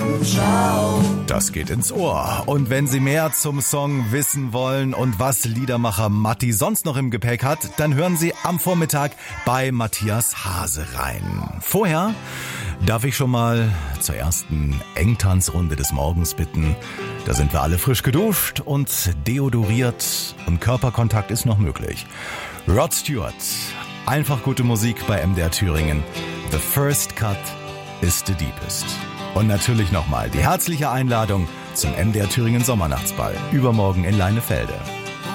Das geht ins Ohr. Und wenn Sie mehr zum Song wissen wollen und was Liedermacher Matti sonst noch im Gepäck hat, dann hören Sie am Vormittag bei Matthias Hase rein. Vorher darf ich schon mal zur ersten Engtanzrunde des Morgens bitten. Da sind wir alle frisch geduscht und deodoriert und Körperkontakt ist noch möglich. Rod Stewart, einfach gute Musik bei MDR Thüringen. The first cut is the deepest. Und natürlich nochmal die herzliche Einladung zum MDR Thüringen Sommernachtsball übermorgen in Leinefelde.